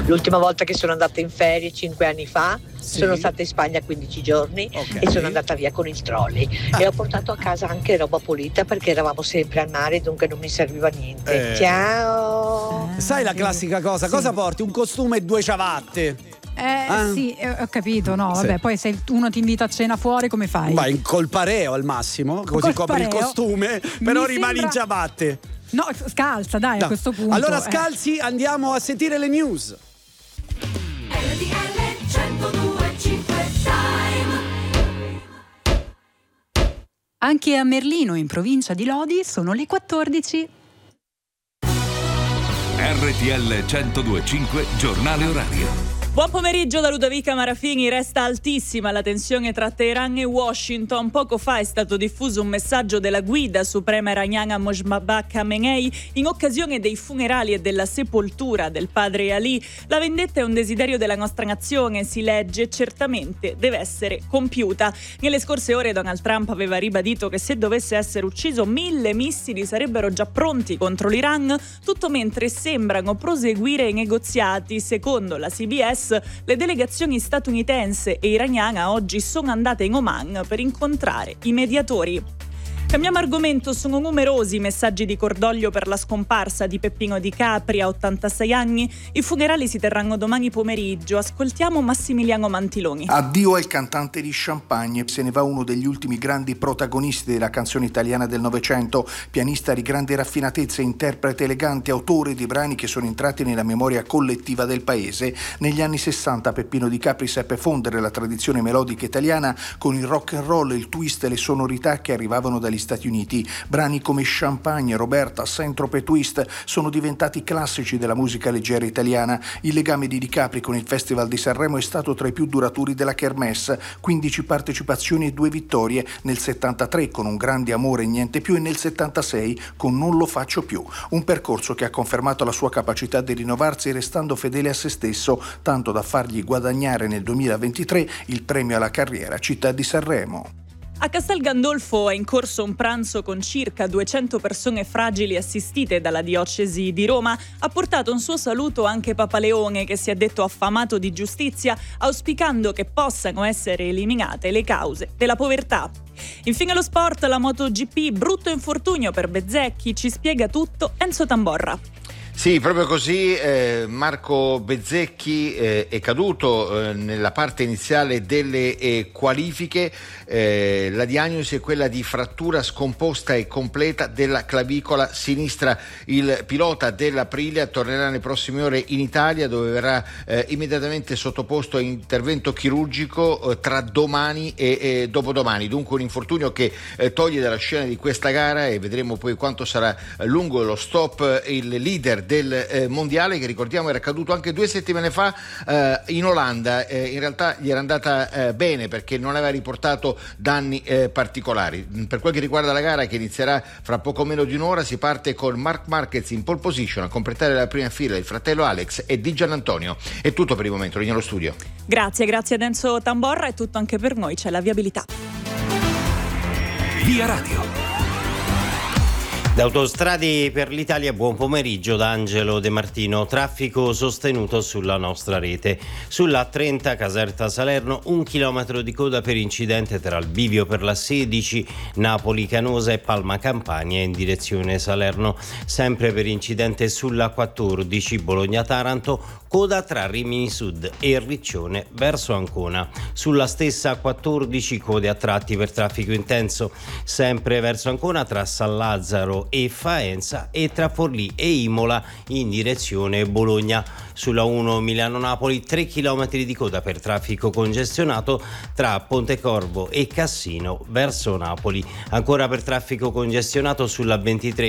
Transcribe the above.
L'ultima volta che sono andata in ferie 5 anni fa, sono stata in Spagna 15 giorni e sono andata via con il trolley e ho portato a casa anche roba pulita perché eravamo sempre al mare, dunque non mi serviva niente. Ciao. Sai la classica cosa? Cosa porti? Un costume e 2 ciabatte. Sì, ho capito, no, vabbè, poi se uno ti invita a cena fuori come fai? Vai col pareo al massimo, così copri il costume, però rimani in ciabatte. No, scalza, dai, a questo punto. Allora scalzi, andiamo a sentire le news. Anche a Merlino, in provincia di Lodi, sono le 14. RTL 102.5 Giornale Orario. Buon pomeriggio da Ludovica Marafini. Resta altissima la tensione tra Teheran e Washington. Poco fa è stato diffuso un messaggio della guida suprema iraniana Mojtaba Khamenei in occasione dei funerali e della sepoltura del padre Ali. La vendetta è un desiderio della nostra nazione, si legge, certamente deve essere compiuta. Nelle scorse ore Donald Trump aveva ribadito che se dovesse essere ucciso 1000 missili sarebbero già pronti contro l'Iran, tutto mentre sembrano proseguire i negoziati. Secondo la CBS, le delegazioni statunitense e iraniana oggi sono andate in Oman per incontrare i mediatori. Cambiamo argomento, sono numerosi i messaggi di cordoglio per la scomparsa di Peppino Di Capri a 86 anni. I funerali si terranno domani pomeriggio. Ascoltiamo Massimiliano Mantiloni. Addio al cantante di Champagne, se ne va uno degli ultimi grandi protagonisti della canzone italiana del Novecento, pianista di grande raffinatezza, interprete elegante, autore di brani che sono entrati nella memoria collettiva del paese. Negli anni 60 Peppino Di Capri seppe fondere la tradizione melodica italiana con il rock and roll, il twist e le sonorità che arrivavano dagli Stati Uniti. Brani come Champagne, Roberta, Saint-Tropez Twist sono diventati classici della musica leggera italiana. Il legame di Di Capri con il Festival di Sanremo è stato tra i più duraturi della Kermesse, 15 partecipazioni e 2 vittorie, nel 73 con Un grande amore e niente più e nel 76 con Non lo faccio più. Un percorso che ha confermato la sua capacità di rinnovarsi restando fedele a se stesso, tanto da fargli guadagnare nel 2023 il premio alla carriera Città di Sanremo. A Castel Gandolfo è in corso un pranzo con circa 200 persone fragili assistite dalla diocesi di Roma. Ha portato un suo saluto anche Papa Leone, che si è detto affamato di giustizia, auspicando che possano essere eliminate le cause della povertà. Infine lo sport, la MotoGP, brutto infortunio per Bezzecchi, ci spiega tutto Enzo Tamborra. Sì, proprio così, Marco Bezzecchi è caduto nella parte iniziale delle qualifiche. La diagnosi è quella di frattura scomposta e completa della clavicola sinistra. Il pilota dell'Aprilia tornerà nelle prossime ore in Italia, dove verrà immediatamente sottoposto a intervento chirurgico tra domani e dopodomani. Dunque un infortunio che toglie dalla scena di questa gara, e vedremo poi quanto sarà lungo lo stop. Il leader del mondiale, che ricordiamo era caduto anche 2 settimane fa in Olanda, in realtà gli era andata bene perché non aveva riportato danni particolari. Per quel che riguarda la gara, che inizierà fra poco meno di un'ora, si parte con Marc Marquez in pole position, a completare la prima fila il fratello Alex e Di Giannantonio. È tutto per il momento, linea allo studio. Grazie ad Enzo Tamborra, è tutto anche per noi, c'è la viabilità. Via Radio. Da Autostrade per l'Italia, buon pomeriggio da Angelo De Martino. Traffico sostenuto sulla nostra rete. Sulla 30 Caserta Salerno, 1 chilometro di coda per incidente tra il bivio per la 16 Napoli Canosa e Palma Campania in direzione Salerno. Sempre per incidente sulla 14 Bologna Taranto, coda tra Rimini Sud e Riccione verso Ancona. Sulla stessa 14 code a tratti per traffico intenso, sempre verso Ancona tra San Lazzaro e Faenza e tra Forlì e Imola in direzione Bologna. Sulla 1 Milano-Napoli 3 km di coda per traffico congestionato tra Pontecorvo e Cassino verso Napoli. Ancora per traffico congestionato sulla 23